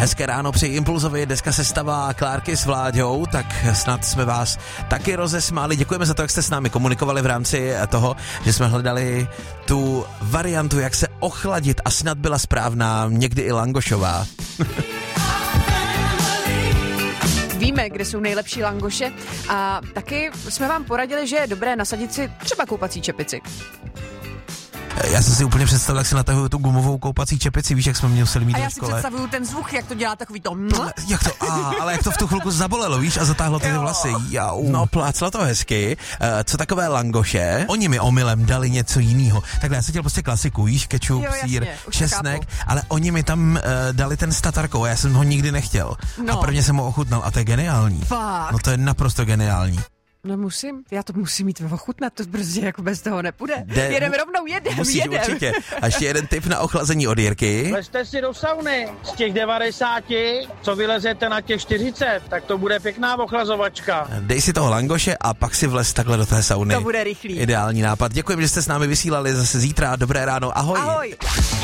Hezké ráno při Impulzovi, dneska sestava Klárky s Vláďou, tak snad jsme vás taky rozesmáli. Děkujeme za to, jak jste s námi komunikovali v rámci toho, že jsme hledali tu variantu, jak se ochladit a snad byla správná, někdy i langošová. Víme, kde jsou nejlepší langoše a taky jsme vám poradili, že je dobré nasadit si třeba koupací čepici. Já jsem si úplně představil, jak si natahuju tu gumovou koupací čepici, víš, jak jsme museli mít a ve já škole. si představuju ten zvuk, jak to dělá takový to Jak to? Ale jak to v tu chvilku zabolelo, víš, a zatáhlo ty vlasy. Jau. No, pláclo to hezky. Co takové langoše? Oni mi omylem dali něco jiného. Takhle já jsem chtěl prostě klasiku, víš, kečup, sýr, česnek, ale oni mi tam dali ten s tatarkou a já jsem ho nikdy nechtěl. No. A prvně jsem ho ochutnal a to je geniální. Fakt. No to je naprosto geniální. No já to musím mít ochutnat, to prostě jako bez toho nepůjde. Jedeme rovnou, jedem. Určitě. A ještě jeden tip na ochlazení od Jirky. Vlezte si do sauny z těch 90, co vylezete na těch 40, tak to bude pěkná ochlazovačka. Dej si toho langoše a pak si vlez takhle do té sauny. To bude rychlý. Ideální nápad. Děkujeme, že jste s námi vysílali zase zítra. Dobré ráno, ahoj. Ahoj.